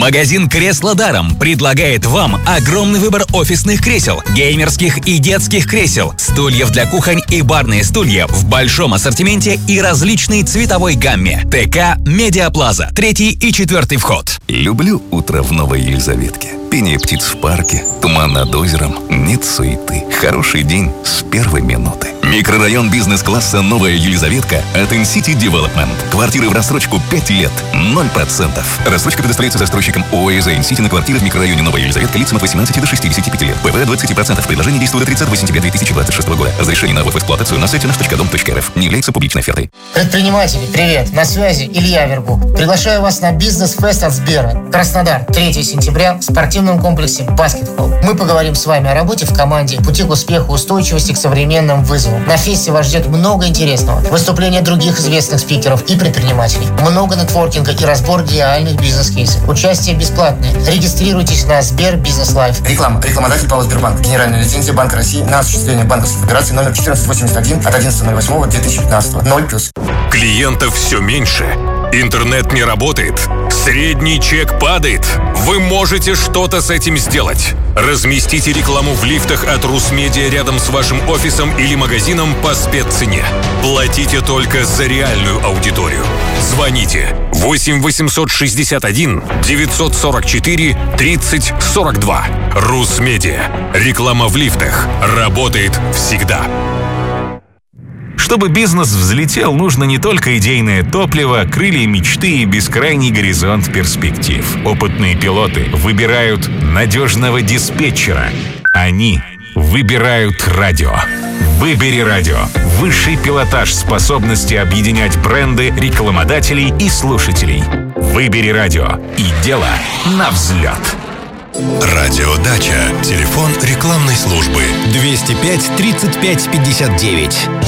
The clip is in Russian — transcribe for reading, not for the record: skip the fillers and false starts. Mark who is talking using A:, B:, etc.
A: Магазин «Кресло даром» предлагает вам огромный выбор офисных кресел, геймерских и детских кресел, стульев для кухонь и барные стулья в большом ассортименте и различной цветовой гамме. ТК «Медиаплаза», 3 и 4 вход.
B: Люблю утро в Новой Елизаветке. Пение птиц в парке, туман над озером, нет суеты. Хороший день с первой минуты. Микрорайон бизнес-класса «Новая Елизаветка» от InCity Development. Квартиры в рассрочку 5 лет, 0%. Рассрочка предоставляется застройщикам ООО «InCity» на квартиры в микрорайоне «Новая Елизаветка» лицам от 18 до 65 лет. ПВ 20%. Предложение действует до 30 сентября 2026 года. Разрешение на ввод в эксплуатацию на сайте nаш.дом.рф. Не является публичной офертой.
C: Предприниматели, привет! На связи Илья Вербух. Приглашаю вас на бизнес-фест от Сбера. Краснодар, 3 сентября в спортивном комплексе «Баскетбол». Мы поговорим с вами о работе в команде, пути к успеху, устойчивости к современным вызовам. На фесте вас ждет много интересного. Выступления других известных спикеров и предпринимателей. Много нетворкинга и разбор реальных бизнес-кейсов. Участие бесплатное. Регистрируйтесь на Сбер Бизнес Лайф.
D: Реклама. Рекламодатель ПАО «Сбербанк». Генеральная лицензия Банка России на осуществление банковских операций номер 1481 от 11.08.2015. 0+.
E: Клиентов все меньше. Интернет не работает. Средний чек падает. Вы можете что-то с этим сделать. Разместите рекламу в лифтах от Русмедиа рядом с вашим офисом или магазином по спеццене. Платите только за реальную аудиторию. Звоните 8 861 944 30 42. Русмедиа. Реклама в лифтах работает всегда.
F: Чтобы бизнес взлетел, нужно не только идейное топливо, крылья мечты и бескрайний горизонт перспектив. Опытные пилоты выбирают надежного диспетчера. Они выбирают радио. Выбери радио. Высший пилотаж способности объединять бренды, рекламодателей и слушателей. Выбери радио. И дело на взлет.
G: Радиодача. Телефон рекламной службы
H: 205 35 59.